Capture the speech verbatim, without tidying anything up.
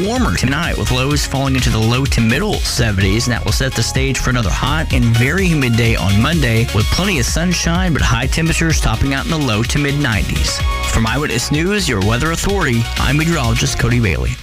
warmer tonight with lows falling into the low to middle seventies, and that will set the stage for another hot and very humid day on Monday with plenty of sunshine but high temperatures topping out in the low to mid nineties. From Eyewitness News, your weather authority, I'm meteorologist Cody Bailey.